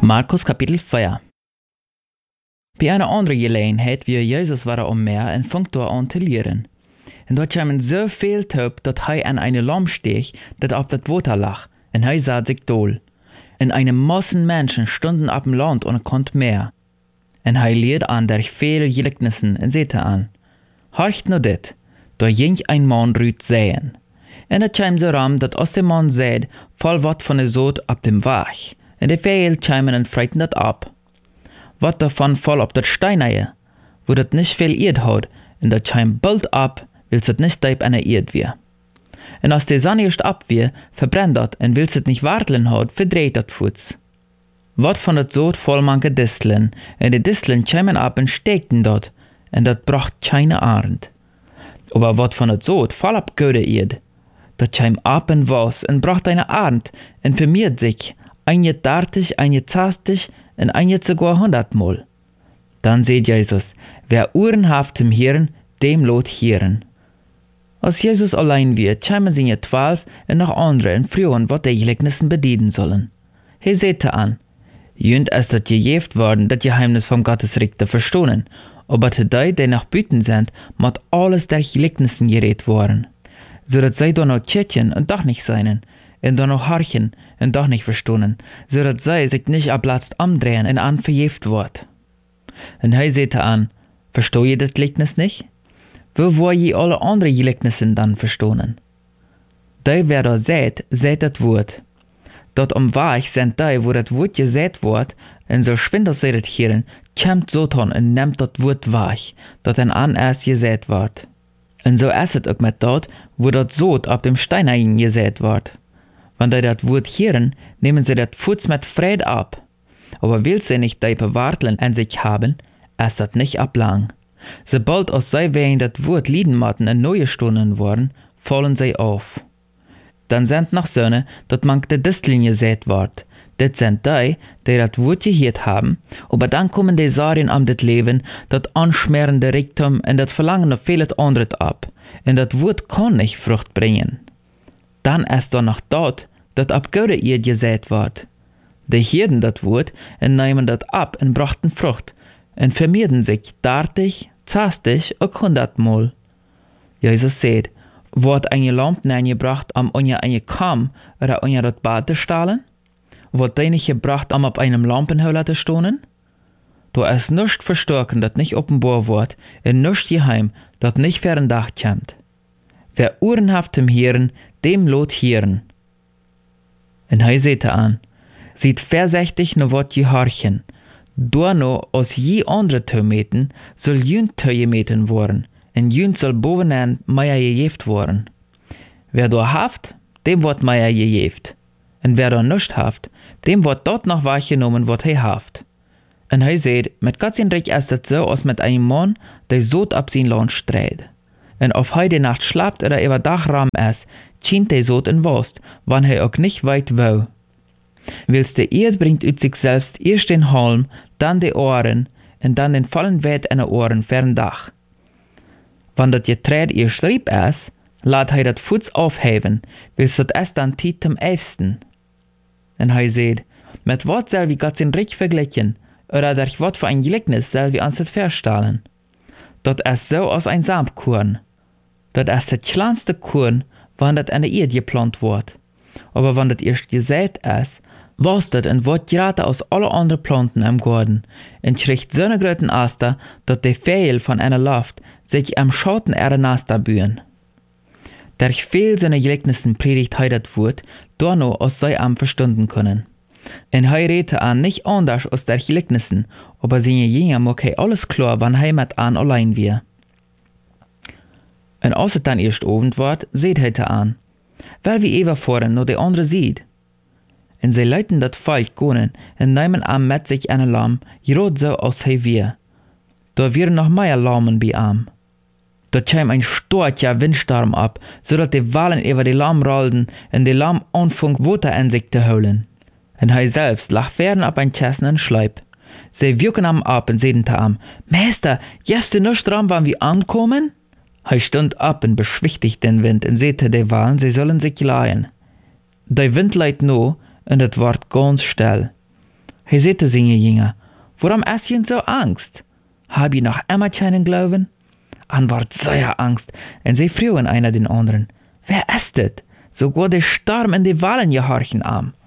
Markus Kapitel 4. Bij een andere gelegenheid wie Jezus war am Meer en fangt door aan te leren. En dort kwamen so viel Taub, dat hij an eine Lamm steeg, dat op dat Water lag, en hij sah sich dool. En eine Massen Menschen stunden op dem Land und konnte mehr. En hij leerde an der viele Gelijknissen en zette aan. Horcht no dit, da ging ein Mann rüt säen. En het kwam so ram, dat als der Mann säed, voll wat von der Soot op dem Weg. En de veel kwamen en freiten dat ab. Wat davon voll op dat Steineie, wo dat nicht viel Erd hat, en dat kwam bald ab, willst het nicht diep an der Erd weer. En als de Sonne erst ab weer, verbrennt dat, en willst het nicht wartelen hat, verdreht dat voets. Wat van dat Soot voll manke Disteln, en de Disteln kwamen ab en steekten dat, en dat bracht keine Arend. Aber wat van dat Soot voll op Gode Erd, dat kwam ab en was, en bracht eine Arend, en vermeert sich, eine 30, eine 60 en eine sogar 100 Mal. Dann seht Jesus, wer Ohren haft zum Hören, dem lot hören. Als Jesus allein wird, kwamen sie 12 en noch andere en frühen, wat die Gelijknissen bedienen sollen. Hij zette an, jünd ist dat gejeft worden, dat Geheimnis vom Gottesreich te verstohnen, aber te die nach Büten sind, mat alles der Gelijknissen geredet worden, so dat zij dan noch tjetjen en doch nicht seinen, en dan noch harchen en doch nicht verstohnen, so dat zij sich nicht ablatzt amdrehen en an verjeft wordt. En hij zette an, verstoh je das Gleichnis nicht? Wo wo je alle andere Gelijknissen dann verstohnen? Die wer da seht dat Wort. Dat am Weg sind die, wo dat Wort gesät wordt, en so schwinder sie dat hieren, kämmt Satan en nimmt dat Wort weg, dat en an erst gesät wordt. En so ist het ook met dat, wo dat Sod op dem Steineien gesät wordt. Wenn die dat Wort hieren, nehmen sie dat Fuß mit Fried ab. Aber will sie nicht die bewarteln an sich haben, ist dat nicht ablang. Sobald als sie wegen dat Wort lieden matten en neue Stunden worden, fallen sie auf. Dann sind noch Söhne, dat mank de Disteln gesät wordt. Dit sind die dat Wort gehört haben, aber dann kommen die Sarien am dit Leben, dat anschmerende Reichtum en dat Verlangen auf vieles anderes ab. En dat Wort kann nicht Frucht bringen. Dann ist da noch dat ab Gode Erd gesät wordt. Die hierden dat Wort en nehmen dat ab en brachten Frucht en vermehrden sich 30, 60 und 100 Mal. Jesus sagt, wordt een lamp neergebracht om onder een kam oder onder dat bad te stalen? Wordt die nicht gebracht om op einem Lampenheuler te stonen? Da ist nichts verstärken, dat nicht offenbar wird, en nichts geheim, dat nicht für den Dach kommt. Wer Ohren haft zum Hören, dem lot hören. En hij zette an, sieht vorsichtig no wat je horchen. Door no als je andere Tömeten, soll jünd gemeten worden, en jünd soll bovenaan meier gejeft worden. Wer do haft, dem wordt meier gejeft. En wer do nichts haft, dem wordt dort noch wahrgenommen, wat hij haft. En hij zei, met Gottsindrich ist het so, als met einem Mann, der Sod ab sein Land streit. En of hij de Nacht schlapt oder über Dachraum ist, schient der Sod in Wurst, wann hij auch nicht weit will. Willst der Erd bringt ut sich selbst erst den Halm, dann die Ohren, und dann den vollen Wert in de Ohren fern Dach. Wann dat Getreid erst rieb ist, laat hij dat Fuß aufheben, willst dat erst dann Tiet zum Essen. En hij zei, met wat zal wie Gott zijn Reich vergleichen, oder durch wat für ein Gleichnis soll wie uns het verstellen? Dat ist so als ein Samtkorn. Dat ist het kleinste Korn, wann dat an der Erde geplant wordt. Aber wann dat erst gesät ist, was dat en wordt gerade aus alle andere Planten im Garten, en kriegt so ne großen Aster, dat de Fehl von einer Luft sich am Schatten ihrer Naster bühen. Durch viel seine Gleichnissen predigt hij dat Wort, dorno aus sei am verstunden können. En hij redete an nicht anders aus der Gleichnissen, aber seine Jünger mag hij alles klar, wann hij met an allein wir. En als het dan eerst Abend wordt, seht hij an, weil wie Eva voren no de andere sieht. En zij leiten dat Volk konen en nemen am met sich eine Lamm, groot so als hij wir. Da wären noch mehr Lammen bei am. Da kam ein starker Windsturm ab, so dat die Wellen über die Lamm rollten en die Lamm anfing Wasser in sich zu holen. En hij selbst lag fern op ein Kästen en Schleip. Sie wirken am ab en zeiden te am, Meister, jest du nicht dran, wann wir ankommen? Hij stund ab en beschwichtigt den Wind en zei de Wellen, sie sollen sich leihen. Der Wind leidt no en het wordt ganz still. Hij zei zu seine Jünger, warum hast ihr so Angst? Hab ihr noch immer keinen Glauben? An ward sehr Angst, und sie frühen einer den anderen, wer ist das? Sogar der Sturm und die Wellen gehorchen am.